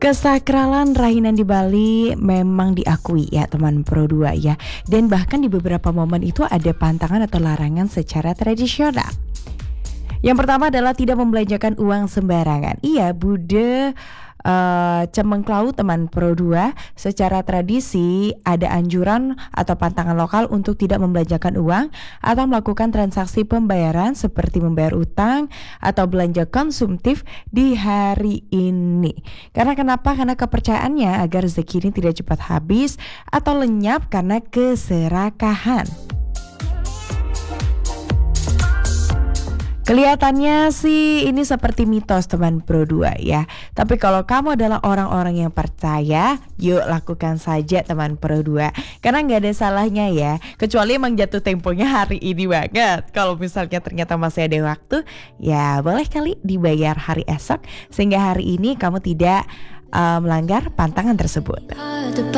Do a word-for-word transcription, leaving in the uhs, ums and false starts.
Kesakralan rainan di Bali memang diakui ya teman Pro dua ya. Dan bahkan di beberapa momen itu ada pantangan atau larangan secara tradisional. Yang pertama adalah tidak membelanjakan uang sembarangan. Iya, Bude uh, Cemengklau teman Pro dua, secara tradisi ada anjuran atau pantangan lokal untuk tidak membelanjakan uang atau melakukan transaksi pembayaran seperti membayar utang atau belanja konsumtif di hari ini. Karena kenapa? Karena kepercayaannya agar rezeki ini tidak cepat habis atau lenyap karena keserakahan. Kelihatannya sih ini seperti mitos teman Pro dua ya. Tapi kalau kamu adalah orang-orang yang percaya, yuk lakukan saja teman Pro dua. Karena gak ada salahnya ya. Kecuali emang jatuh temponya hari ini banget. Kalau misalnya ternyata masih ada waktu, ya boleh kali dibayar hari esok. Sehingga hari ini kamu tidak uh, melanggar pantangan tersebut.